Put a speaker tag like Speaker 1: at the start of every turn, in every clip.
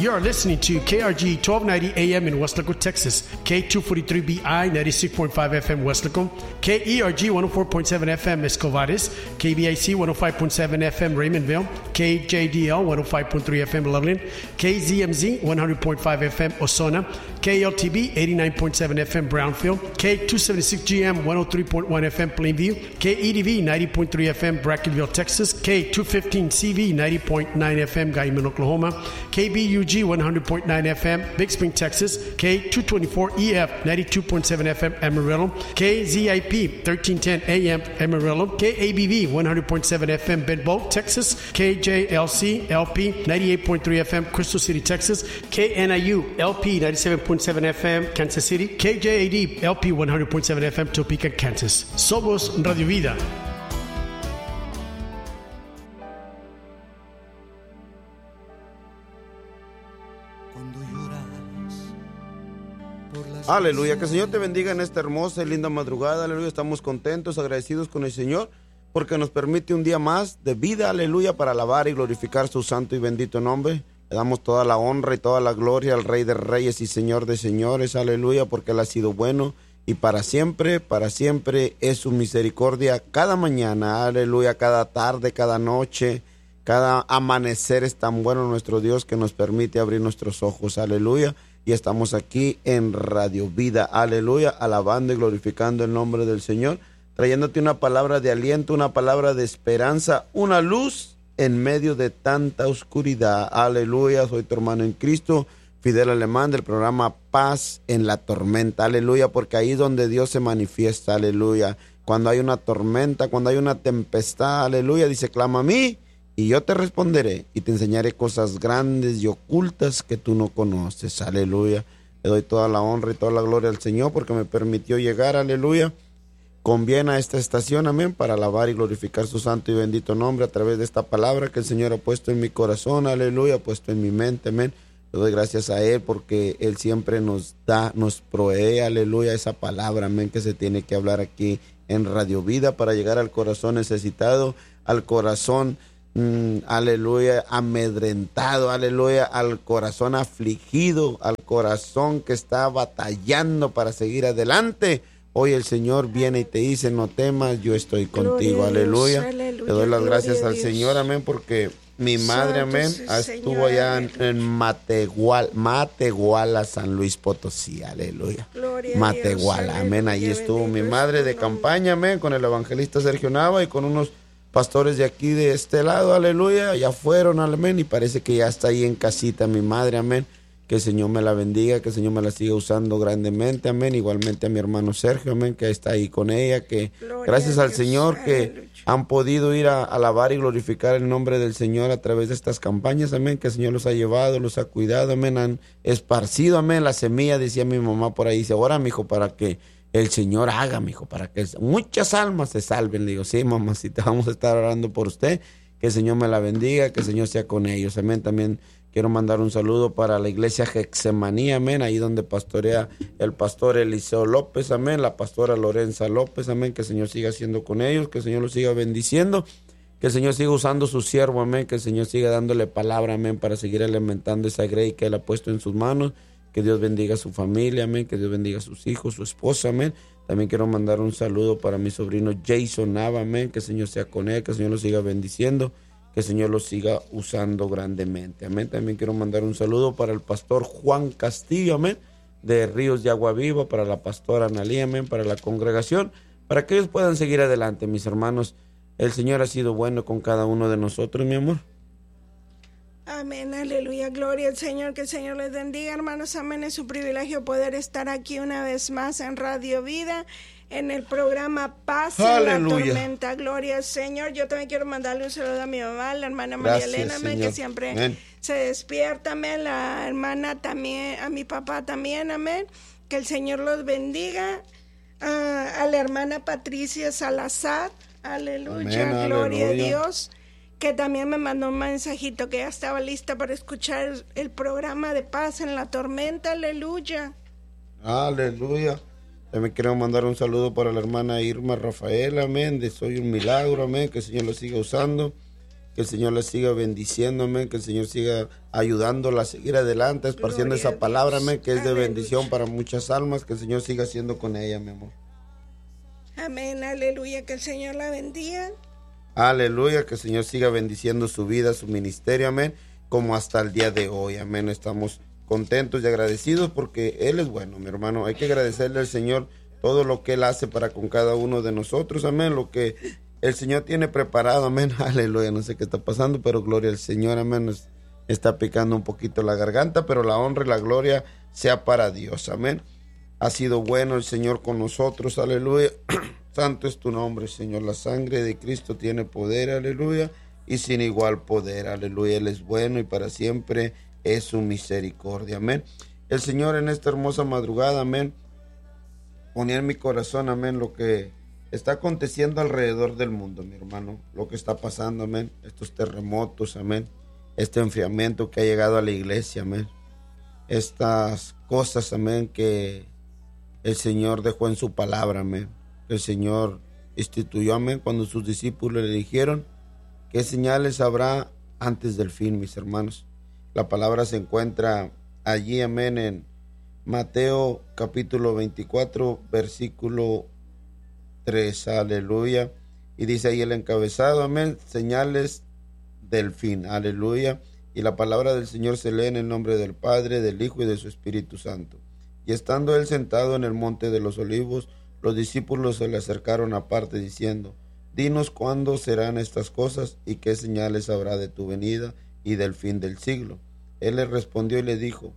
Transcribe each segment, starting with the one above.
Speaker 1: You are listening to KRG 1290 AM in Weslaco, Texas, K243BI 96.5 FM Weslaco, KERG 104.7 FM Escovares, KBIC 105.7 FM Raymondville, KJDL 105.3 FM Loveland, KZMZ 100.5 FM Osona, KLTB 89.7 FM Brownfield, K276GM 103.1 FM Plainview, KEDV 90.3 FM Brackenville, Texas, K215CV 90.9 FM Guyman, Oklahoma, KBUG 100.9 FM Big Spring, Texas, K224EF 92.7 FM Amarillo, KZIP 1310 AM Amarillo, KABV 100.7 FM Bentbow, Texas, KJLC LP 98.3 FM Crystal City, Texas, KNIU LP 97.7 FM Kansas City, KJAD LP 100.7 FM Topeka, Kansas. Somos Radio Vida.
Speaker 2: Aleluya, que el Señor te bendiga en esta hermosa y linda madrugada. Aleluya, estamos contentos, agradecidos con el Señor porque nos permite un día más de vida, aleluya, para alabar y glorificar su santo y bendito nombre. Le damos toda la honra y toda la gloria al Rey de Reyes y Señor de Señores, aleluya, porque Él ha sido bueno y para siempre es su misericordia cada mañana, aleluya, cada tarde, cada noche, cada amanecer es tan bueno nuestro Dios que nos permite abrir nuestros ojos, aleluya. Y estamos aquí en Radio Vida, aleluya, alabando y glorificando el nombre del Señor, trayéndote una palabra de aliento, una palabra de esperanza, una luz en medio de tanta oscuridad, aleluya. Soy tu hermano en Cristo, Fidel Alemán, del programa Paz en la Tormenta, aleluya, porque ahí es donde Dios se manifiesta, aleluya. Cuando hay una tormenta, cuando hay una tempestad, aleluya, dice, clama a mí y yo te responderé y te enseñaré cosas grandes y ocultas que tú no conoces, aleluya. Le doy toda la honra y toda la gloria al Señor porque me permitió llegar, aleluya, con bien a esta estación, amén, para alabar y glorificar su santo y bendito nombre a través de esta palabra que el Señor ha puesto en mi corazón, aleluya, ha puesto en mi mente, amén. Le doy gracias a Él porque Él siempre nos da, nos provee, aleluya, esa palabra, amén, que se tiene que hablar aquí en Radio Vida para llegar al corazón necesitado, al corazón aleluya, amedrentado, aleluya, al corazón afligido, al corazón que está batallando para seguir adelante. Hoy el Señor viene y te dice, no temas, yo estoy contigo, aleluya. Le doy las gracias al Señor, amén, porque mi madre, amén, estuvo allá en Matehuala, San Luis Potosí, aleluya. Matehuala, amén, allí estuvo mi madre de campaña, amén, con el evangelista Sergio Nava y con unos pastores de aquí de este lado, aleluya, ya fueron, amén, y parece que ya está ahí en casita mi madre, amén, que el Señor me la bendiga, que el Señor me la siga usando grandemente, amén, igualmente a mi hermano Sergio, amén, que está ahí con ella, que gracias al Señor que han podido ir a alabar y glorificar el nombre del Señor a través de estas campañas, amén, que el Señor los ha llevado, los ha cuidado, amén, han esparcido, amén, la semilla, decía mi mamá por ahí, dice, ahora, mijo, para que el Señor haga, mijo, para que muchas almas se salven. Le digo, sí, mamacita, vamos a estar orando por usted, que el Señor me la bendiga, que el Señor sea con ellos, amén. También quiero mandar un saludo para la iglesia Getsemaní, amén, ahí donde pastorea el pastor Eliseo López, amén, la pastora Lorenza López, amén, que el Señor siga siendo con ellos, que el Señor los siga bendiciendo, que el Señor siga usando su siervo, amén, que el Señor siga dándole palabra, amén, para seguir alimentando esa grey que Él ha puesto en sus manos. Que Dios bendiga a su familia, amén, que Dios bendiga a sus hijos, su esposa, amén. También quiero mandar un saludo para mi sobrino Jason Nava, amén, que el Señor sea con él, que el Señor lo siga bendiciendo, que el Señor lo siga usando grandemente, amén. También quiero mandar un saludo para el pastor Juan Castillo, amén, de Ríos de Agua Viva, para la pastora Analí, amén, para la congregación, para que ellos puedan seguir adelante, mis hermanos. El Señor ha sido bueno con cada uno de nosotros, mi amor.
Speaker 3: Amén, aleluya, gloria al Señor, que el Señor les bendiga, hermanos, amén, es su privilegio poder estar aquí una vez más en Radio Vida, en el programa Paz en la Tormenta, gloria al Señor. Yo también quiero mandarle un saludo a mi mamá, la hermana María Elena, amén, que siempre amén. Se despierta, amén, la hermana también, a mi papá también, amén, que el Señor los bendiga, a la hermana Patricia Salazar, aleluya, amén, gloria aleluya. A Dios, que también me mandó un mensajito que ya estaba lista para escuchar el programa de Paz en la Tormenta, aleluya.
Speaker 2: Aleluya. También quiero mandar un saludo para la hermana Irma Rafael, amén, de Soy un Milagro, amén, que el Señor lo siga usando. Que el Señor la siga bendiciendo, amén. Que el Señor siga ayudándola a seguir adelante, esparciendo esa palabra, amén, que es de bendición para muchas almas. Que el Señor siga haciendo con ella, mi amor.
Speaker 3: Amén, aleluya, que el Señor la bendiga.
Speaker 2: Aleluya, que el Señor siga bendiciendo su vida, su ministerio, amén, como hasta el día de hoy, amén. Estamos contentos y agradecidos porque Él es bueno, mi hermano. Hay que agradecerle al Señor todo lo que Él hace para con cada uno de nosotros, amén, lo que el Señor tiene preparado, amén, aleluya. No sé qué está pasando, pero gloria al Señor, amén. Nos está picando un poquito la garganta, pero la honra y la gloria sea para Dios, amén. Ha sido bueno el Señor con nosotros, aleluya. Santo es tu nombre, Señor. La sangre de Cristo tiene poder, aleluya, y sin igual poder, aleluya. Él es bueno y para siempre es su misericordia, amén. El Señor en esta hermosa madrugada, amén, ponía en mi corazón, amén, lo que está aconteciendo alrededor del mundo, mi hermano, lo que está pasando, amén, estos terremotos, amén, este enfriamiento que ha llegado a la iglesia, amén, estas cosas, amén, que el Señor dejó en su palabra, amén, el Señor instituyó, amén, cuando sus discípulos le dijeron qué señales habrá antes del fin, mis hermanos. La palabra se encuentra allí, amén, en Mateo capítulo 24, versículo 3, aleluya, y dice ahí el encabezado, amén, señales del fin, aleluya, y la palabra del Señor se lee en el nombre del Padre, del Hijo y de su Espíritu Santo. Y estando él sentado en el monte de los olivos, los discípulos se le acercaron aparte diciendo, dinos cuándo serán estas cosas y qué señales habrá de tu venida y del fin del siglo. Él les respondió y le dijo,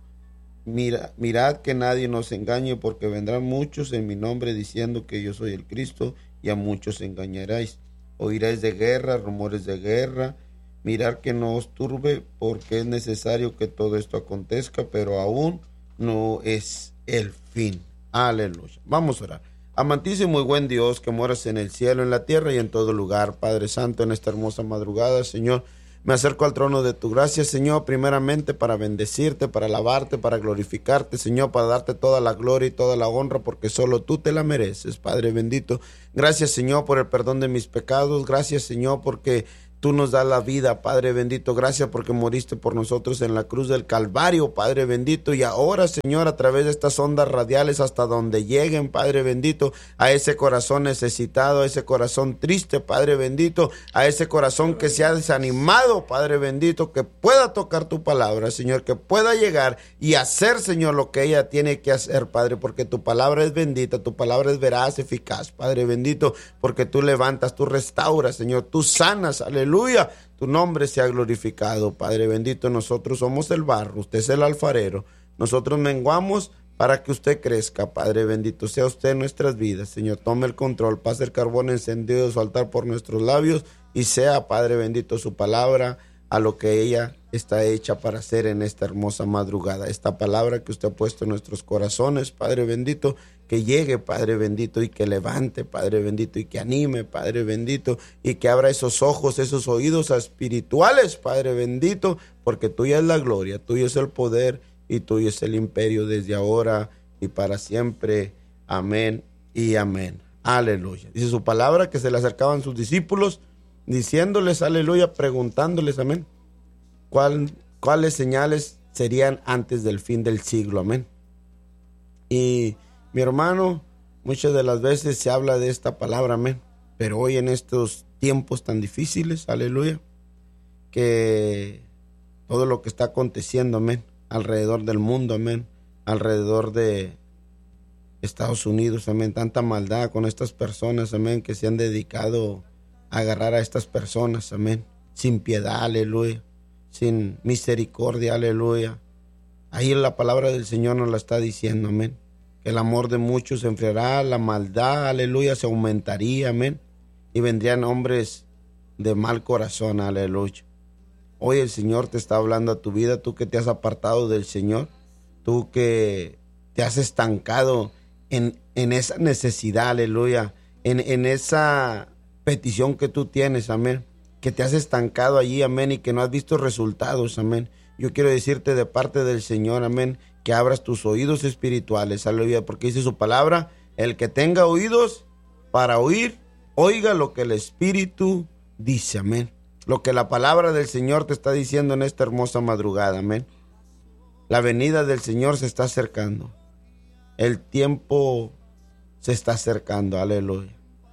Speaker 2: mirad que nadie nos engañe, porque vendrán muchos en mi nombre diciendo que yo soy el Cristo, y a muchos engañaréis. Oiréis de guerra, rumores de guerra. Mirad que no os turbe, porque es necesario que todo esto acontezca, pero aún no es el fin. Aleluya. Vamos a orar. Amantísimo y buen Dios, que moras en el cielo, en la tierra y en todo lugar, Padre Santo, en esta hermosa madrugada, Señor, me acerco al trono de tu gracia, Señor, primeramente para bendecirte, para alabarte, para glorificarte, Señor, para darte toda la gloria y toda la honra, porque solo tú te la mereces, Padre bendito. Gracias, Señor, por el perdón de mis pecados. Gracias, Señor, porque tú nos das la vida, Padre bendito. Gracias porque moriste por nosotros en la cruz del Calvario, Padre bendito. Y ahora, Señor, a través de estas ondas radiales hasta donde lleguen, Padre bendito, a ese corazón necesitado, a ese corazón triste, Padre bendito, a ese corazón que se ha desanimado, Padre bendito, que pueda tocar tu palabra, Señor, que pueda llegar y hacer, Señor, lo que ella tiene que hacer, Padre, porque tu palabra es bendita, tu palabra es veraz, eficaz, Padre bendito, porque tú levantas, tú restauras, Señor, tú sanas, aleluya. Tu nombre sea glorificado, Padre bendito. Nosotros somos el barro, usted es el alfarero. Nosotros menguamos para que usted crezca, Padre bendito. Sea usted en nuestras vidas, Señor. Tome el control, pase el carbón encendido de su altar por nuestros labios y sea, Padre bendito, su palabra a lo que ella está hecha para hacer en esta hermosa madrugada. Esta palabra que usted ha puesto en nuestros corazones, Padre bendito, que llegue, Padre bendito, y que levante, Padre bendito, y que anime, Padre bendito, y que abra esos ojos, esos oídos espirituales, Padre bendito, porque tuya es la gloria, tuyo es el poder y tuyo es el imperio desde ahora y para siempre. Amén y amén. Aleluya. Dice su palabra que se le acercaban sus discípulos diciéndoles, aleluya, preguntándoles, amén, cuáles señales serían antes del fin del siglo, amén. Y mi hermano, muchas de las veces se habla de esta palabra, amén, pero hoy en estos tiempos tan difíciles, aleluya, que todo lo que está aconteciendo, amén, alrededor del mundo, amén, alrededor de Estados Unidos, amén, tanta maldad con estas personas, amén, que se han dedicado a agarrar a estas personas, amén, sin piedad, aleluya, sin misericordia, aleluya. Ahí la palabra del Señor nos la está diciendo, amén, que el amor de muchos se enfriará, la maldad, aleluya, se aumentaría, amén, y vendrían hombres de mal corazón, aleluya. Hoy el Señor te está hablando a tu vida, tú que te has apartado del Señor, tú que te has estancado en esa necesidad, aleluya, en esa petición que tú tienes, amén, que te has estancado allí, amén, y que no has visto resultados, amén. Yo quiero decirte de parte del Señor, amén, que abras tus oídos espirituales, aleluya, porque dice su palabra, el que tenga oídos para oír, oiga lo que el Espíritu dice, amén. lo que la palabra del Señor te está diciendo en esta hermosa madrugada, amén. La venida del Señor se está acercando. El tiempo se está acercando, aleluya.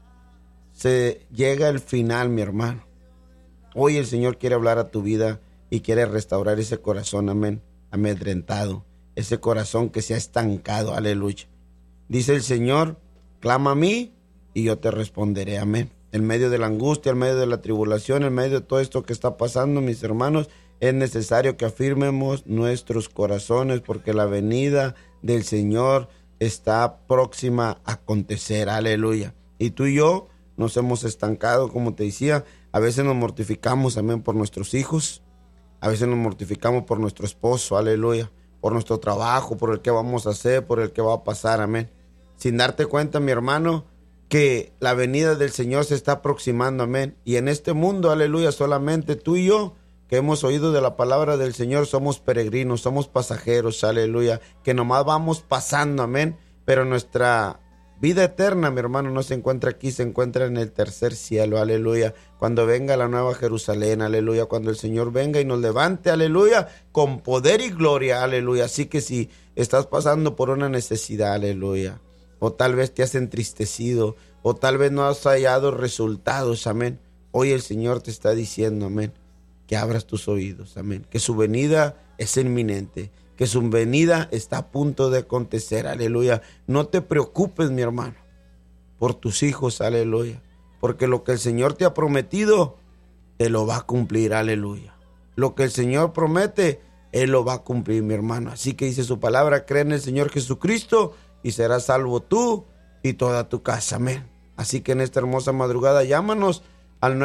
Speaker 2: Se llega el final, mi hermano. Hoy el Señor quiere hablar a tu vida y quiere restaurar ese corazón, amén, amedrentado, ese corazón que se ha estancado, aleluya. Dice el Señor, clama a mí y yo te responderé, amén. En medio de la angustia, en medio de la tribulación, en medio de todo esto que está pasando, mis hermanos, es necesario que afirmemos nuestros corazones porque la venida del Señor está próxima a acontecer, aleluya. Y tú y yo nos hemos estancado, como te decía, a veces nos mortificamos, amén, por nuestros hijos, a veces nos mortificamos por nuestro esposo, aleluya, por nuestro trabajo, por el que vamos a hacer, por el que va a pasar, amén. Sin darte cuenta, mi hermano, que la venida del Señor se está aproximando, amén. Y en este mundo, aleluya, solamente tú y yo, que hemos oído de la palabra del Señor, somos peregrinos, somos pasajeros, aleluya, que nomás vamos pasando, amén. Pero nuestra vida eterna, mi hermano, no se encuentra aquí, se encuentra en el tercer cielo, aleluya. Cuando venga la nueva Jerusalén, aleluya. Cuando el Señor venga y nos levante, aleluya, con poder y gloria, aleluya. Así que si estás pasando por una necesidad, aleluya, o tal vez te has entristecido, o tal vez no has hallado resultados, amén. Hoy el Señor te está diciendo, amén, que abras tus oídos, amén. Que su venida es inminente, que su venida está a punto de acontecer, aleluya. No te preocupes, mi hermano, por tus hijos, aleluya. Porque lo que el Señor te ha prometido, te lo va a cumplir, aleluya. Lo que el Señor promete, Él lo va a cumplir, mi hermano. Así que dice su palabra, cree en el Señor Jesucristo y serás salvo tú y toda tu casa, amén. Así que en esta hermosa madrugada llámanos al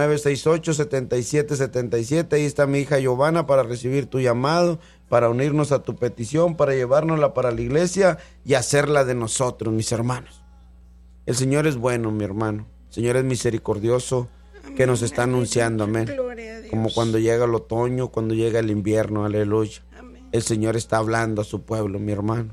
Speaker 2: 968-7777. Ahí está mi hija Giovanna para recibir tu llamado, para unirnos a tu petición, para llevárnosla para la iglesia y hacerla de nosotros, mis hermanos. El Señor es bueno, mi hermano. El Señor es misericordioso, amén, que nos está anunciando, amén. Como cuando llega el otoño, cuando llega el invierno, aleluya. Amén. El Señor está hablando a su pueblo, mi hermano.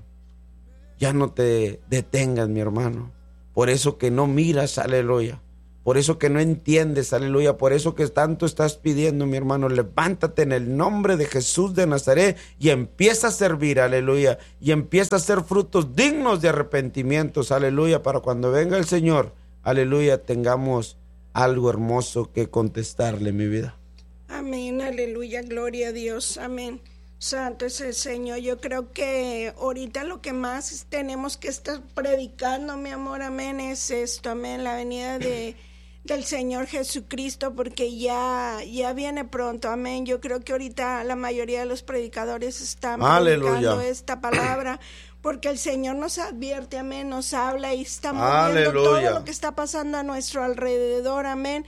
Speaker 2: Ya no te detengas, mi hermano. Por eso que no miras, aleluya. Por eso que no entiendes, aleluya. Por eso que tanto estás pidiendo, mi hermano. Levántate en el nombre de Jesús de Nazaret y empieza a servir, aleluya. Y empieza a hacer frutos dignos de arrepentimientos, aleluya. Para cuando venga el Señor, aleluya, tengamos algo hermoso que contestarle, mi vida.
Speaker 3: Amén, aleluya, gloria a Dios, amén. Santo es el Señor. Yo creo que ahorita lo que más tenemos que estar predicando, mi amor, amén, es esto, amén, la venida del Señor Jesucristo, porque ya viene pronto, amén. Yo creo que ahorita la mayoría de los predicadores están predicando esta palabra, porque el Señor nos advierte, amén, nos habla y estamos viendo todo lo que está pasando a nuestro alrededor, amén.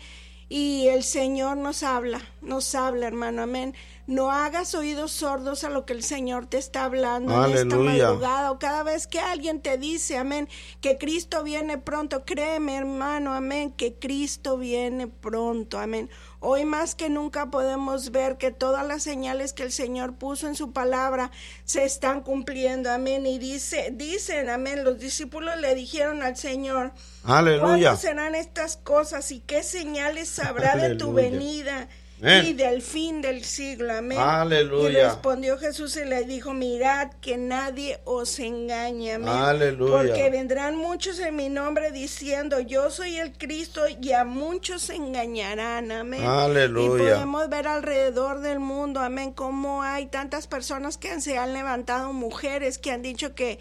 Speaker 3: Y el Señor nos habla, hermano, amén. No hagas oídos sordos a lo que el Señor te está hablando en esta madrugada, o cada vez que alguien te dice, amén, que Cristo viene pronto. Créeme, hermano, amén, que Cristo viene pronto, amén. Hoy más que nunca podemos ver que todas las señales que el Señor puso en su palabra se están cumpliendo, amén. Y dicen, amén, los discípulos le dijeron al Señor, aleluya, ¿cuándo serán estas cosas y qué señales habrá de tu venida y del fin del siglo? Amén. Aleluya. Y respondió Jesús y le dijo, mirad que nadie os engañe, amén. Aleluya. Porque vendrán muchos en mi nombre diciendo, yo soy el Cristo, y a muchos engañarán, amén. Aleluya. Y podemos ver alrededor del mundo, amén, cómo hay tantas personas que se han levantado, mujeres que han dicho que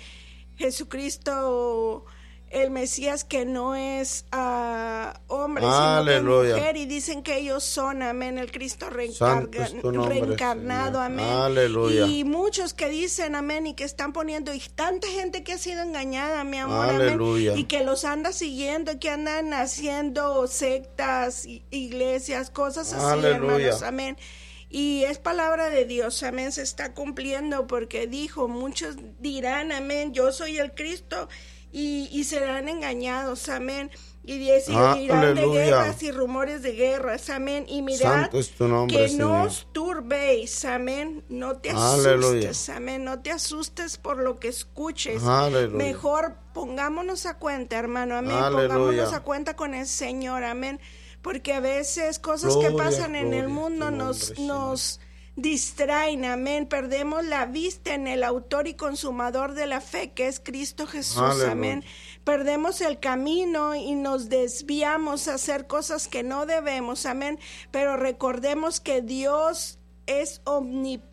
Speaker 3: Jesucristo, el Mesías, que no es hombre, sino que es mujer, y dicen que ellos son, amén, el Cristo reencarnado, amén. Aleluya. Y muchos que dicen, amén, y que están poniendo, y tanta gente que ha sido engañada, mi amor, aleluya, amén, y que los anda siguiendo, y que andan haciendo sectas, iglesias, cosas así, aleluya, hermanos, amén. Y es palabra de Dios, amén, se está cumpliendo, porque dijo, muchos dirán, amén, yo soy el Cristo, y serán engañados, amén, y dirán de guerras y rumores de guerras, amén, y mirad que no os turbéis, amén, no te asustes, amén, no te asustes por lo que escuches, aleluya, mejor pongámonos a cuenta, hermano, amén, pongámonos a cuenta con el Señor, amén, porque a veces cosas que pasan en el mundo nos distraen, amén. Perdemos la vista en el autor y consumador de la fe, que es Cristo Jesús, aleluya. Amén. Perdemos el camino y nos desviamos a hacer cosas que no debemos, amén. Pero recordemos que Dios es omnipotente,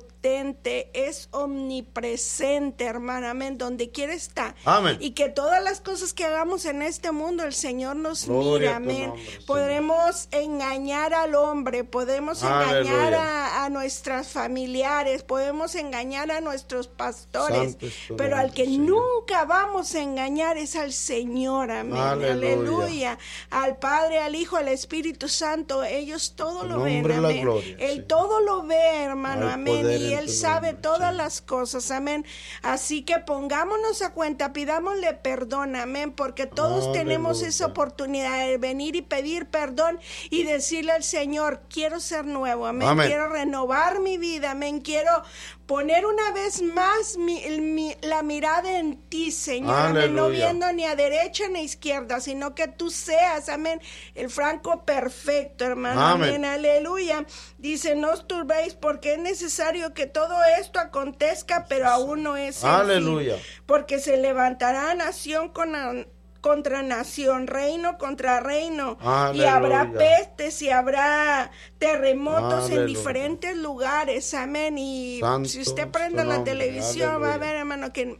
Speaker 3: es omnipresente, hermano, amén, donde quiera está, amén. Y que todas las cosas que hagamos en este mundo, el Señor nos mira, amén. Podemos engañar al hombre, podemos engañar a nuestras familiares, podemos engañar a nuestros pastores, pero al que nunca vamos a engañar es al Señor, amén, aleluya. Al Padre, al Hijo, al Espíritu Santo, ellos todo lo ven, amén. Él todo lo ve, hermano, amén. Y Él sabe todas las cosas, amén. Así que pongámonos a cuenta, pidámosle perdón, amén, porque todos tenemos esa oportunidad de venir y pedir perdón y decirle al Señor, quiero ser nuevo, amén. Quiero renovar mi vida, amén, quiero poner una vez más la mirada en ti, Señor, amén, no viendo ni a derecha ni a izquierda, sino que tú seas, amén, el franco perfecto, hermano, amén, aleluya. Dice, no os turbéis, porque es necesario que todo esto acontezca, pero aún no es aleluya. Porque se levantará nación contra nación, reino contra reino, aleluya. Y habrá pestes y habrá terremotos, aleluya, en diferentes lugares, amén. Y santo, si usted prende la televisión, aleluya, va a ver, hermano, que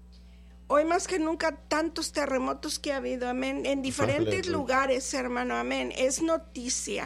Speaker 3: hoy más que nunca tantos terremotos que ha habido, amén, en diferentes aleluya. Lugares, hermano, amén. Es noticia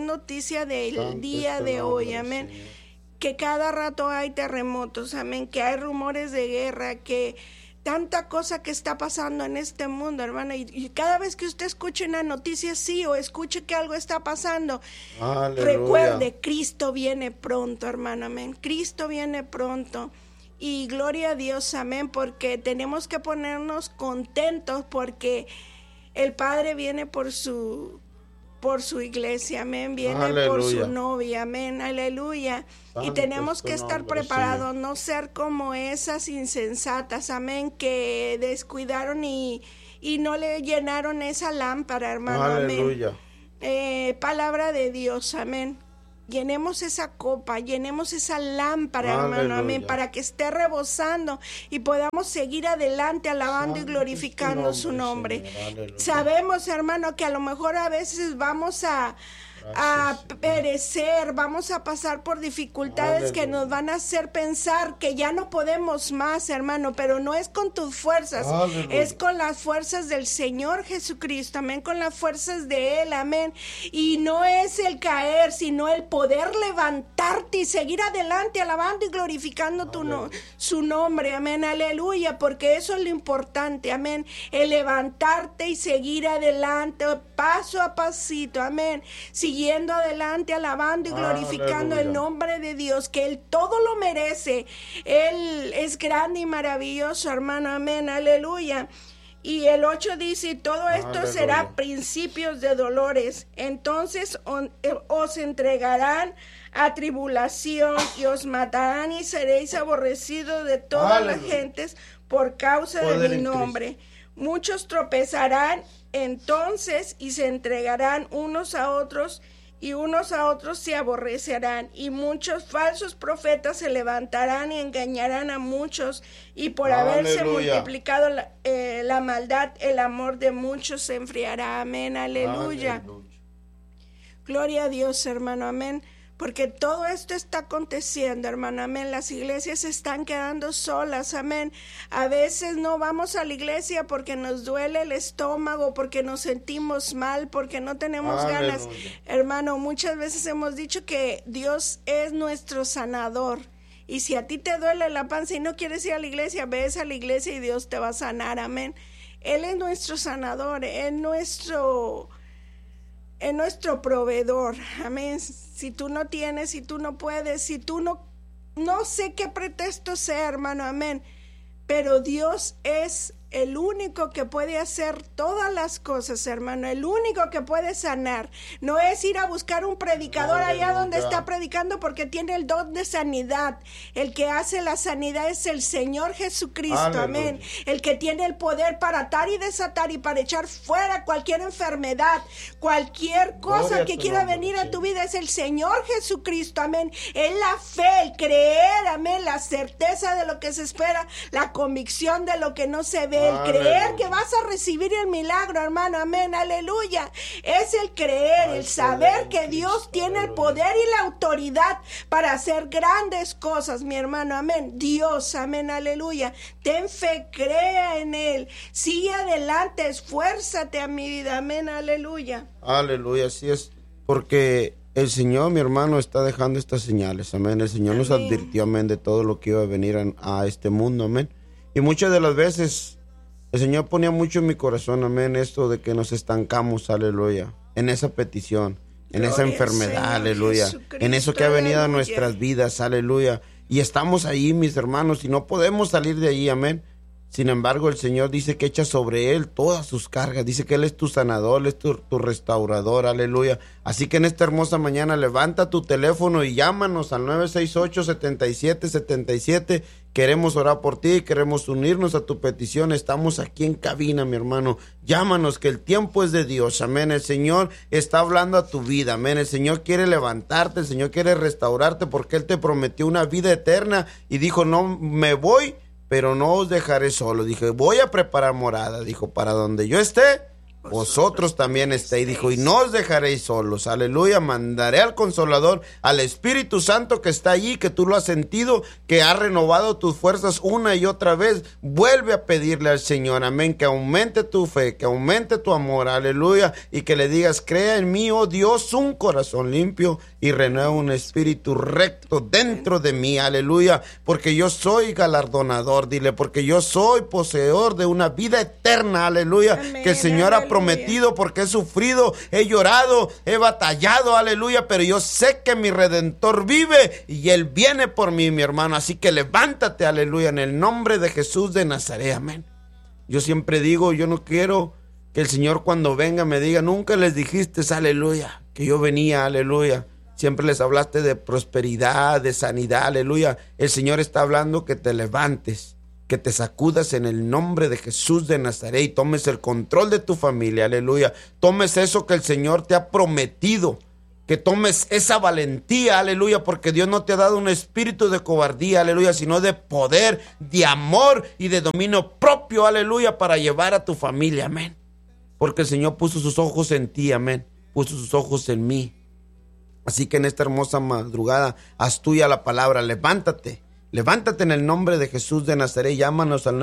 Speaker 3: del santo día de hoy, amén. Señor. Que cada rato hay terremotos, amén, que hay rumores de guerra, que tanta cosa que está pasando en este mundo, hermano, y cada vez que usted escuche una noticia así o escuche que algo está pasando, aleluya, recuerde, Cristo viene pronto, hermano, amén, Cristo viene pronto, y gloria a Dios, amén, porque tenemos que ponernos contentos porque el Padre viene por su iglesia, amén, viene aleluya. Por su novia, amén, aleluya. Santo, y tenemos que estar preparados, Señor. No ser como esas insensatas, amén, que descuidaron y no le llenaron esa lámpara, hermano, aleluya. Amén. Palabra de Dios, amén. Llenemos esa copa, llenemos esa lámpara, aleluya. Hermano, amén, para que esté rebosando y podamos seguir adelante alabando santo y glorificando su nombre. Sabemos, hermano, que a lo mejor a veces vamos a perecer, vamos a pasar por dificultades aleluya. Que nos van a hacer pensar que ya no podemos más, hermano, pero no es con tus fuerzas, aleluya. Es con las fuerzas del Señor Jesucristo, amén, con las fuerzas de Él, amén, y no es el caer, sino el poder levantarte y seguir adelante alabando y glorificando su nombre, amén, aleluya, porque eso es lo importante, amén, el levantarte y seguir adelante, paso a pasito, amén, siguiendo adelante, alabando y glorificando aleluya. El nombre de Dios, que Él todo lo merece. Él es grande y maravilloso, hermano, amén, aleluya. Y el 8 dice, y todo esto aleluya. Será principios de dolores. Entonces os entregarán a tribulación y os matarán y seréis aborrecidos de todas aleluya. Las gentes por causa de mi nombre. Muchos tropezarán entonces y se entregarán unos a otros y unos a otros se aborrecerán y muchos falsos profetas se levantarán y engañarán a muchos y por haberse multiplicado la maldad, el amor de muchos se enfriará. Amén, aleluya. Gloria a Dios, hermano, amén. Porque todo esto está aconteciendo, hermano, amén. Las iglesias se están quedando solas, amén. A veces no vamos a la iglesia porque nos duele el estómago, porque nos sentimos mal, porque no tenemos ganas. Hermano, muchas veces hemos dicho que Dios es nuestro sanador. Y si a ti te duele la panza y no quieres ir a la iglesia, ves a la iglesia y Dios te va a sanar, amén. Él es nuestro sanador, es nuestro proveedor, amén. Si tú no tienes, si tú no puedes, si tú no sé qué pretexto sea, hermano, amén, pero Dios es el único que puede hacer todas las cosas, hermano, el único que puede sanar. No es ir a buscar un predicador allá donde está predicando porque tiene el don de sanidad. El que hace la sanidad es el Señor Jesucristo, amén. El que tiene el poder para atar y desatar y para echar fuera cualquier enfermedad, cualquier cosa que quiera venir a tu vida, es el Señor Jesucristo, amén. Es la fe, el creer, amén, la certeza de lo que se espera, la convicción de lo que no se ve. El creer que vas a recibir el milagro, hermano, amén, aleluya. Es el creer, el saber que Dios tiene el poder y la autoridad para hacer grandes cosas, mi hermano, amén. Dios, amén, aleluya. Ten fe, crea en Él. Sigue adelante, esfuérzate a mi vida, amén, aleluya.
Speaker 2: Aleluya, así es, porque el Señor, mi hermano, está dejando estas señales, amén. El Señor nos advirtió, amén, de todo lo que iba a venir a este mundo, amén. Y muchas de las veces el Señor ponía mucho en mi corazón, amén, esto de que nos estancamos, aleluya, en esa petición, en esa enfermedad, Señor, aleluya, en eso que ha venido a nuestras vidas, aleluya. Y estamos ahí, mis hermanos, y no podemos salir de ahí, amén. Sin embargo, el Señor dice que echa sobre Él todas sus cargas. Dice que Él es tu sanador, Él es tu restaurador, aleluya. Así que en esta hermosa mañana levanta tu teléfono y llámanos al 968-7777. Queremos orar por ti, queremos unirnos a tu petición. Estamos aquí en cabina, mi hermano. Llámanos, que el tiempo es de Dios, amén. El Señor está hablando a tu vida, amén. El Señor quiere levantarte, el Señor quiere restaurarte, porque Él te prometió una vida eterna y dijo, no me voy, pero no os dejaré solo. Dije, voy a preparar morada. Dijo, para donde yo esté, vosotros también estéis. Dijo, y no os dejaréis solos. Aleluya. Mandaré al Consolador, al Espíritu Santo que está allí, que tú lo has sentido, que ha renovado tus fuerzas una y otra vez. Vuelve a pedirle al Señor, amén, que aumente tu fe, que aumente tu amor, aleluya, y que le digas, crea en mí, oh Dios, un corazón limpio y renueva un espíritu recto dentro de mí, aleluya, porque yo soy galardonador, dile, porque yo soy poseedor de una vida eterna, aleluya, amén, que el Señor ha prometido, porque he sufrido, he llorado, he batallado, aleluya, pero yo sé que mi Redentor vive y Él viene por mí, mi hermano. Así que levántate, aleluya, en el nombre de Jesús de Nazaret, amén. Yo siempre digo, yo no quiero que el Señor cuando venga me diga, nunca les dijiste, aleluya, que yo venía, aleluya. Siempre les hablaste de prosperidad, de sanidad, aleluya. El Señor está hablando que te levantes, que te sacudas en el nombre de Jesús de Nazaret y tomes el control de tu familia, aleluya. Tomes eso que el Señor te ha prometido, que tomes esa valentía, aleluya, porque Dios no te ha dado un espíritu de cobardía, aleluya, sino de poder, de amor y de dominio propio, aleluya, para llevar a tu familia, amén. Porque el Señor puso sus ojos en ti, amén, puso sus ojos en mí. Así que en esta hermosa madrugada, haz tuya la palabra, levántate. Levántate en el nombre de Jesús de Nazaret, llámanos al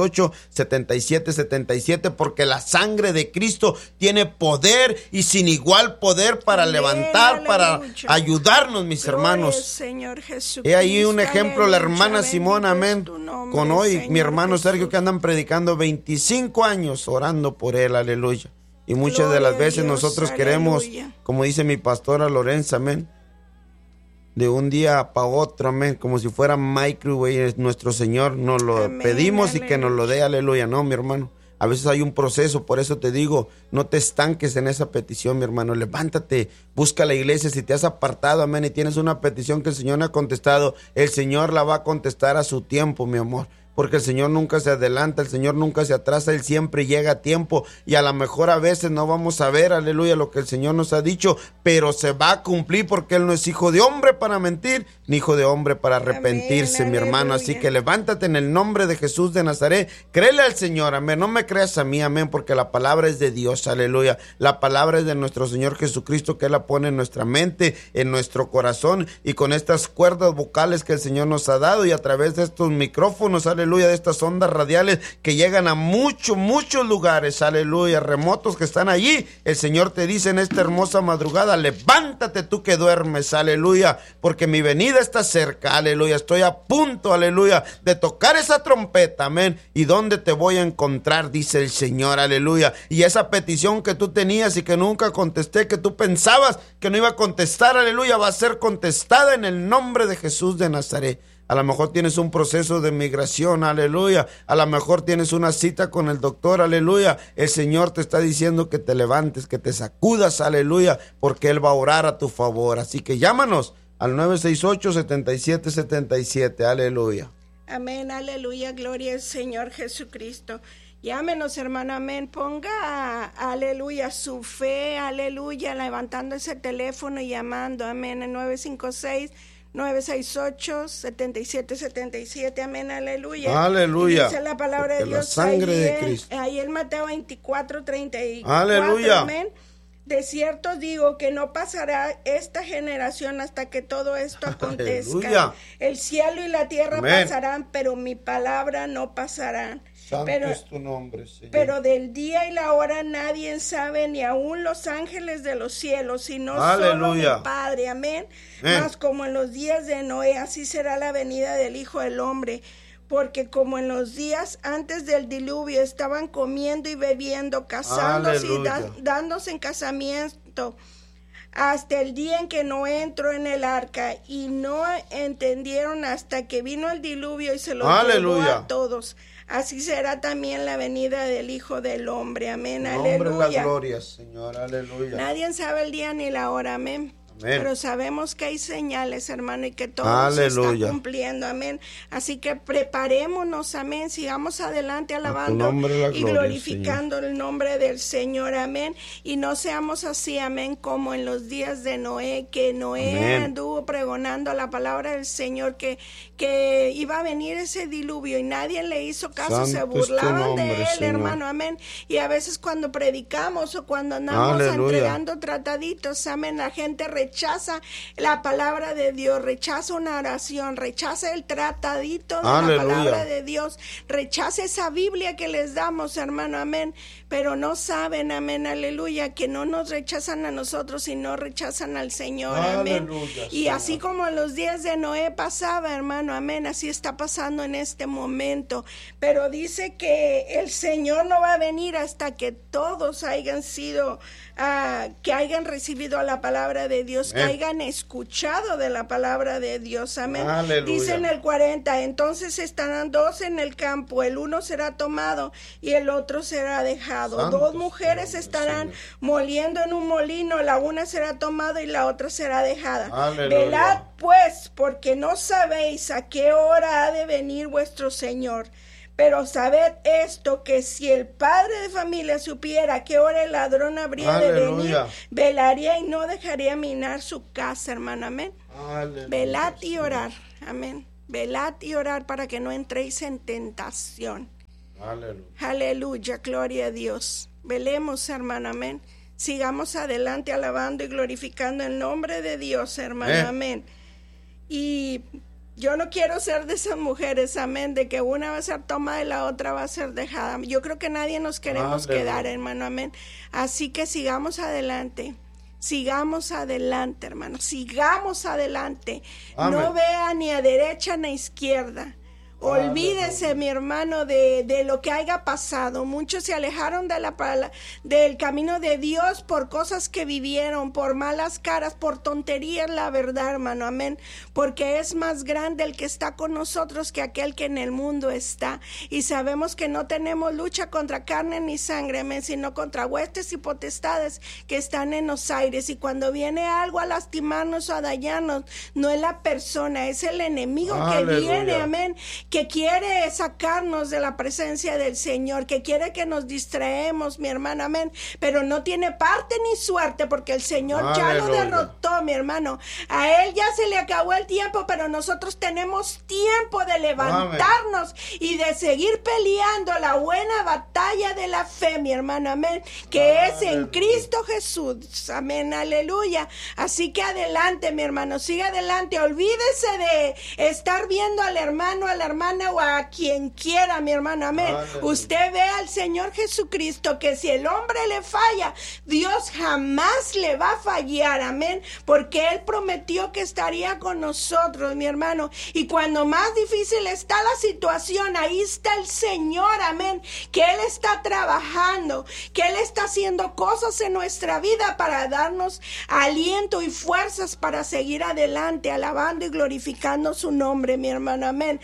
Speaker 2: 968-7777, porque la sangre de Cristo tiene poder y sin igual poder para levantar, para ayudarnos, mis hermanos.
Speaker 3: Señor Jesucristo.
Speaker 2: He ahí un ejemplo, la hermana Simona, amén, con hoy Señor, mi hermano Sergio, que andan predicando 25 años orando por él, aleluya. Y muchas de las veces nosotros queremos, como dice mi pastora Lorenza, amén, de un día para otro, amén, como si fuera microwave, nuestro Señor nos lo pedimos, aleluya, y que nos lo dé, aleluya. No, mi hermano, a veces hay un proceso, por eso te digo, no te estanques en esa petición, mi hermano, levántate, busca la iglesia. Si te has apartado, amén, y tienes una petición que el Señor no ha contestado, el Señor la va a contestar a su tiempo, mi amor. Porque el Señor nunca se adelanta, el Señor nunca se atrasa, Él siempre llega a tiempo, y a lo mejor a veces no vamos a ver, aleluya, lo que el Señor nos ha dicho, pero se va a cumplir, porque Él no es hijo de hombre para mentir, ni hijo de hombre para arrepentirse, amén, mi hermano. Así que levántate en el nombre de Jesús de Nazaret, créele al Señor, amén, no me creas a mí, amén, porque la palabra es de Dios, aleluya, la palabra es de nuestro Señor Jesucristo, que Él la pone en nuestra mente, en nuestro corazón, y con estas cuerdas vocales que el Señor nos ha dado, y a través de estos micrófonos, aleluya, de estas ondas radiales que llegan a muchos lugares, aleluya, remotos que están allí, el Señor te dice en esta hermosa madrugada, levántate tú que duermes, aleluya, porque mi venida está cerca, aleluya, estoy a punto, aleluya, de tocar esa trompeta, amén, y ¿dónde te voy a encontrar? Dice el Señor, aleluya. Y esa petición que tú tenías y que nunca contesté, que tú pensabas que no iba a contestar, aleluya, va a ser contestada en el nombre de Jesús de Nazaret. A lo mejor tienes un proceso de migración, oración, aleluya. A lo mejor tienes una cita con el doctor, aleluya. El Señor te está diciendo que te levantes, que te sacudas, aleluya, porque Él va a orar a tu favor. Así que llámanos al 968-7777, aleluya.
Speaker 3: Amén, aleluya, gloria al Señor Jesucristo. Llámenos, hermano, amén. Ponga, aleluya, su fe, aleluya, levantando ese teléfono y llamando, amén, en 956-968-7777, amén, aleluya.
Speaker 2: Aleluya.
Speaker 3: Y dice la palabra de Dios,
Speaker 2: la sangre de Cristo.
Speaker 3: Ahí en Mateo 24:34,
Speaker 2: aleluya.
Speaker 3: Amén. De cierto digo que no pasará esta generación hasta que todo esto acontezca.
Speaker 2: Aleluya.
Speaker 3: El cielo y la tierra
Speaker 2: Amén.
Speaker 3: pasarán, pero mi palabra no pasarán.
Speaker 2: Santo es tu nombre, Señor.
Speaker 3: Pero del día y la hora nadie sabe, ni aun los ángeles de los cielos, sino solo mi Padre. Amén. Mas como en los días de Noé, así será la venida del Hijo del Hombre. Porque como en los días antes del diluvio estaban comiendo y bebiendo, casándose y dándose en casamiento, hasta el día en que Noé entró en el arca, y no entendieron hasta que vino el diluvio y se los llevó a todos. Así será también la venida del Hijo del Hombre. Amén, aleluya.
Speaker 2: La gloria, Señor, aleluya.
Speaker 3: Nadie sabe el día ni la hora, amén. Pero sabemos que hay señales, hermano, y que todo se está cumpliendo, amén. Así que preparémonos, amén. Sigamos adelante alabando y glorificando el nombre del Señor, amén. Y no seamos así, amén, como en los días de Noé, que Noé anduvo pregonando la palabra del Señor, que iba a venir ese diluvio y nadie le hizo caso, se burlaban de él, Señor, hermano, amén. Y a veces cuando predicamos o cuando andamos entregando trataditos, amén, la gente rechaza la palabra de Dios, rechaza una oración, rechaza el tratadito de la palabra de Dios, rechaza esa Biblia que les damos, hermano, amén. Pero no saben, amén, aleluya, que no nos rechazan a nosotros, sino rechazan al Señor, amén. Y así como en los días de Noé pasaba, hermano, amén, así está pasando en este momento. Pero dice que el Señor no va a venir hasta que todos hayan sido, que hayan recibido la palabra de Dios, que hayan escuchado de la palabra de Dios, amén. Dice en el 40, entonces estarán dos en el campo, el uno será tomado y el otro será dejado. Dos mujeres estarán moliendo en un molino, la una será tomada y la otra será dejada. Velad pues, porque no sabéis a qué hora ha de venir vuestro Señor. Pero sabed esto, que si el padre de familia supiera a qué hora el ladrón habría de venir, velaría y no dejaría minar su casa, hermano, amén. Velad y orar, amén. Velad y orar para que no entréis en tentación. Aleluya, gloria a Dios. Velemos, hermano, amén. Sigamos adelante alabando y glorificando el nombre de Dios, hermano, amén. Y yo no quiero ser de esas mujeres, amén, de que una va a ser tomada y la otra va a ser dejada. Yo creo que nadie nos queremos quedar, hermano, amén. Así que sigamos adelante, hermano, sigamos adelante. Amén. No vea ni a derecha ni a izquierda. Olvídese, mi hermano, de lo que haya pasado. Muchos se alejaron del camino de Dios por cosas que vivieron, por malas caras, por tonterías, la verdad, hermano, amén. Porque es más grande el que está con nosotros que aquel que en el mundo está. Y sabemos que no tenemos lucha contra carne ni sangre, amén, sino contra huestes y potestades que están en los aires. Y cuando viene algo a lastimarnos o a dañarnos, no es la persona, es el enemigo que viene, amén, que quiere sacarnos de la presencia del Señor, que quiere que nos distraemos, mi hermano, amén, pero no tiene parte ni suerte, porque el Señor ya lo derrotó, mi hermano. A Él ya se le acabó el tiempo, pero nosotros tenemos tiempo de levantarnos y de seguir peleando la buena batalla de la fe, mi hermano, amén, que es en Cristo Jesús, amén, aleluya. Así que adelante, mi hermano, siga adelante, olvídese de estar viendo al hermano, a la hermana o a quien quiera, mi hermano, amén. Usted ve al Señor Jesucristo, que si el hombre le falla, Dios jamás le va a fallar, amén, porque Él prometió que estaría con nosotros, mi hermano, y cuando más difícil está la situación, ahí está el Señor, amén, que Él está trabajando, que Él está haciendo cosas en nuestra vida para darnos aliento y fuerzas para seguir adelante, alabando y glorificando su nombre, mi hermano, amén. Así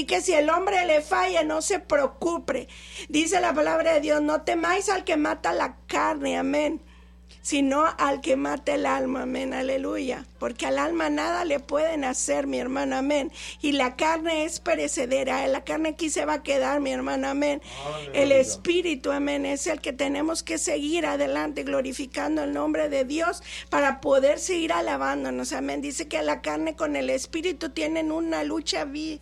Speaker 3: Así que si el hombre le falla, no se preocupe. Dice la palabra de Dios, no temáis al que mata la carne, amén, sino al que mata el alma, amén, aleluya, porque al alma nada le pueden hacer, mi hermano, amén, y la carne es perecedera, la carne aquí se va a quedar, mi hermano, amén, aleluya. El espíritu, amén, es el que tenemos que seguir adelante, glorificando el nombre de Dios, para poder seguir alabándonos, amén. Dice que la carne con el espíritu tienen una lucha viva,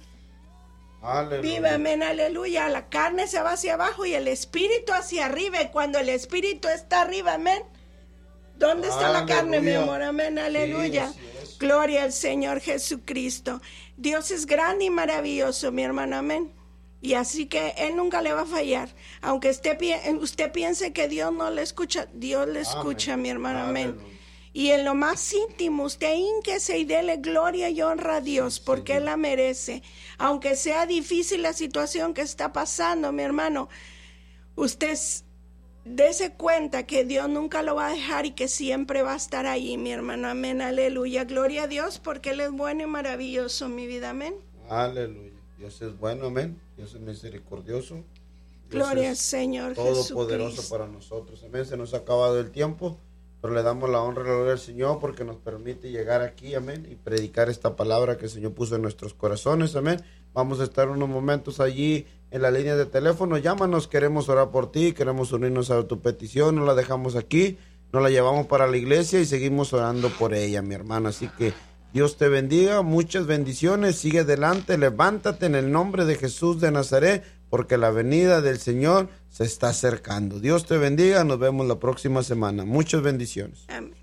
Speaker 3: amén, aleluya. La carne se va hacia abajo y el espíritu hacia arriba, y cuando el espíritu está arriba, amén, ¿dónde está la carne, mi amor? Amén, aleluya. Sí, gloria al Señor Jesucristo. Dios es grande y maravilloso, mi hermano, amén. Y así que Él nunca le va a fallar. Aunque usted piense que Dios no le escucha, Dios le escucha, mi hermano, amén. Y en lo más íntimo, usted hínquese y dele gloria y honra a Dios, porque Él la merece. Aunque sea difícil la situación que está pasando, mi hermano, usted dese cuenta que Dios nunca lo va a dejar y que siempre va a estar ahí, mi hermano, amén, aleluya, gloria a Dios, porque Él es bueno y maravilloso, mi vida, amén.
Speaker 2: Aleluya, Dios es bueno, amén, Dios es misericordioso, Dios
Speaker 3: gloria al Señor
Speaker 2: todopoderoso para nosotros, amén. Se nos ha acabado el tiempo, pero le damos la honra y la gloria al Señor porque nos permite llegar aquí, amén, y predicar esta palabra que el Señor puso en nuestros corazones, amén. Vamos a estar unos momentos allí en la línea de teléfono, llámanos, queremos orar por ti, queremos unirnos a tu petición, no la dejamos aquí, nos la llevamos para la iglesia y seguimos orando por ella, mi hermano. Así que Dios te bendiga, muchas bendiciones, sigue adelante, levántate en el nombre de Jesús de Nazaret, porque la venida del Señor se está acercando. Dios te bendiga, nos vemos la próxima semana. Muchas bendiciones.
Speaker 3: Amén.